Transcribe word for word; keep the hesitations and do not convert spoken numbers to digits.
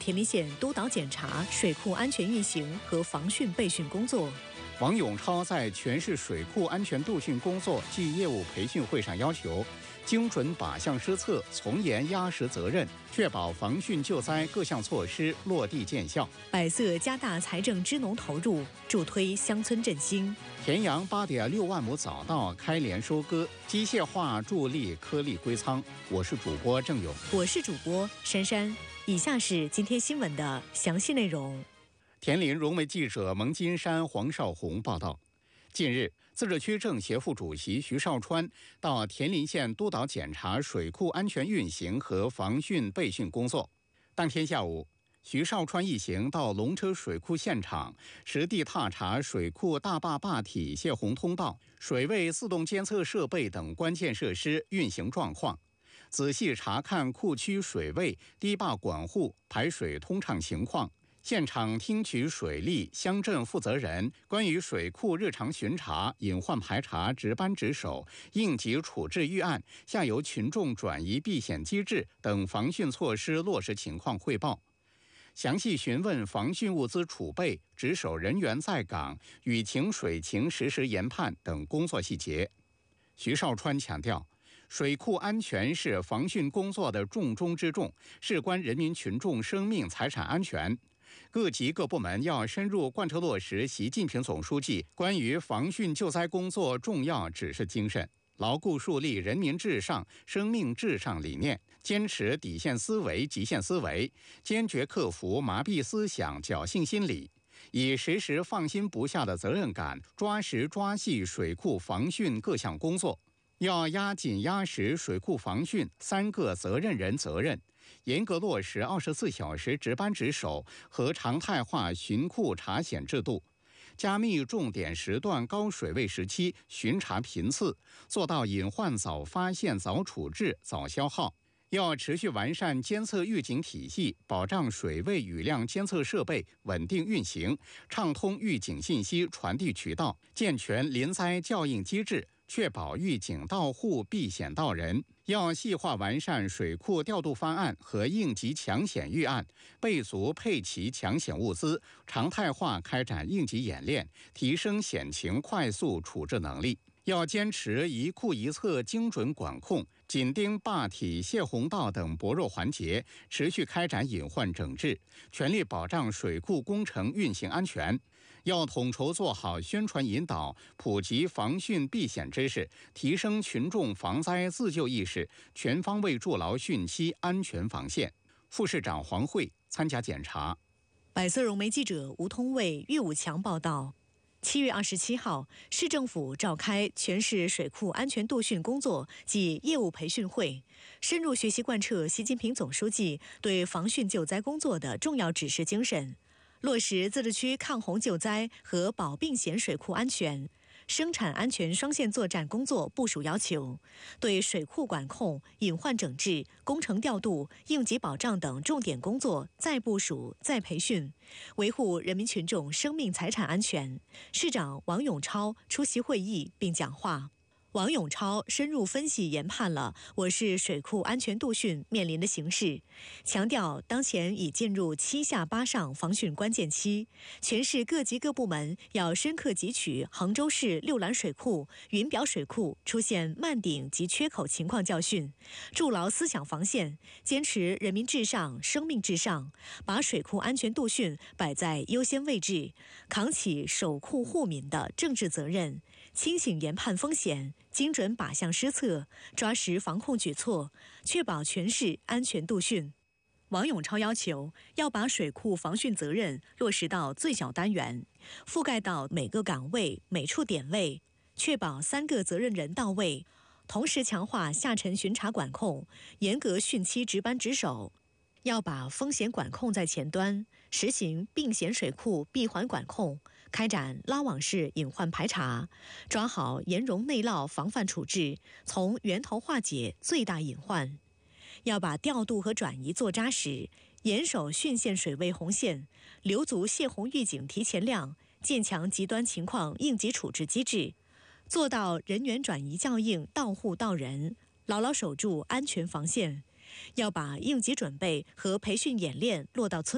田林县督导检查水库安全运行和防汛备训工作。 王永超在全市水库安全度训工作暨业务培训会上要求，精准靶向施策，从严压实责任，确保防汛救灾各项措施落地见效。 百色加大财政支农投入，助推乡村振兴。 田阳八点六万亩早稻开镰收割，机械化助力颗粒归仓。我是主播郑勇， 我是主播珊珊。以下是今天新闻的详细内容。 田林融媒记者蒙金山、黄少红报道。近日，自治区政协副主席徐绍川到田林县督导检查水库安全运行和防汛备训工作。当天下午，徐绍川一行到龙车水库现场，实地踏查水库大坝坝体、泄洪通道、水位自动监测设备等关键设施运行状况，仔细查看库区水位、堤坝管护、排水通畅情况。现场听取水利、乡镇负责人关于水库日常巡查、隐患排查、值班值守、应急处置预案、下游群众转移避险机制等防汛措施落实情况汇报，详细询问防汛物资储备、值守人员在岗、雨情水情实时研判等工作细节。徐绍川强调，水库安全是防汛工作的重中之重，事关人民群众生命财产安全。各级各部门要深入贯彻落实习近平总书记关于防汛救灾工作重要指示精神，牢固树立人民至上、生命至上理念，坚持底线思维、极限思维，坚决克服麻痹思想、侥幸心理，以时时放心不下的责任感，抓实抓细水库防汛各项工作。要压紧压实水库防汛三个责任人责任，严格落实二十四小时值班值守和常态化巡库查险制度，加密重点时段高水位时期巡查频次，做到隐患早发现、早处置、早消耗。要持续完善监测预警体系，保障水位雨量监测设备稳定运行，畅通预警信息传递渠道，健全临灾校应机制，确保预警到户、避险到人。要细化完善水库调度方案和应急抢险预案，备足配齐抢险物资，常态化开展应急演练，提升险情快速处置能力。要坚持一库一策精准管控，紧盯坝体、泄洪道等薄弱环节，持续开展隐患整治，全力保障水库工程运行安全。要统筹做好宣传引导，普及防汛避险知识，提升群众防灾自救意识，全方位筑牢汛期安全防线。副市长黄慧参加检查。 百色融媒记者吴通卫、岳武强报道。七月二十七号，市政府召开全市水库安全度训工作及业务培训会，深入学习贯彻习近平总书记对防汛救灾工作的重要指示精神，落实自治区抗洪救灾和保并险水库安全、生产安全双线作战工作部署要求，对水库管控、隐患整治、工程调度、应急保障等重点工作再部署、再培训，维护人民群众生命财产安全。市长王永超出席会议并讲话。王永超深入分析研判了我市水库安全度训面临的形势，强调当前已进入七下八上防汛关键期，全市各级各部门要深刻汲取杭州市六兰水库、云表水库出现漫顶及缺口情况教训，筑牢思想防线，坚持人民至上、生命至上，把水库安全度训摆在优先位置，扛起守库护民的政治责任，清醒研判风险，精准靶向施策，抓实防控举措，确保全市安全度汛。王永超要求要把水库防汛责任落实到最小单元，覆盖到每个岗位、每处点位，确保三个责任人到位，同时强化下沉巡查管控，严格汛期值班值守。要把风险管控在前端，实行并险水库闭环管控，开展拉网式隐患排查，抓好盐溶内涝防范处置，从源头化解最大隐患。要把调度和转移做扎实，严守汛线水位红线，留足泄洪预警提前量，建强极端情况应急处置机制，做到人员转移校应到户到人，牢牢守住安全防线。要把应急准备和培训演练落到村